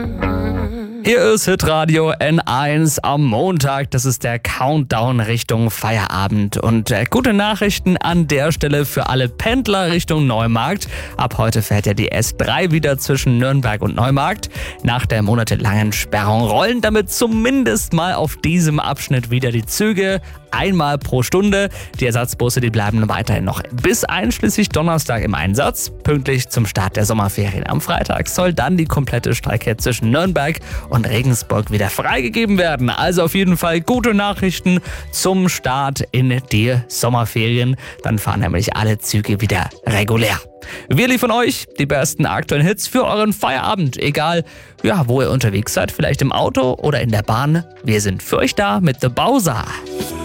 Hier ist Hitradio N1 am Montag. Das ist der Countdown Richtung Feierabend. Und gute Nachrichten an der Stelle für alle Pendler Richtung Neumarkt. Ab heute fährt ja die S3 wieder zwischen Nürnberg und Neumarkt. Nach der monatelangen Sperrung rollen damit zumindest mal auf diesem Abschnitt wieder die Züge. Einmal pro Stunde. Die Ersatzbusse, die bleiben weiterhin noch bis einschließlich Donnerstag im Einsatz. Pünktlich zum Start der Sommerferien am Freitag soll dann die komplette Strecke zwischen Nürnberg und Regensburg wieder freigegeben werden. Also auf jeden Fall gute Nachrichten zum Start in die Sommerferien. Dann fahren nämlich alle Züge wieder regulär. Wir liefern euch die besten aktuellen Hits für euren Feierabend. Egal, wo ihr unterwegs seid, vielleicht im Auto oder in der Bahn. Wir sind für euch da mit The Bowser.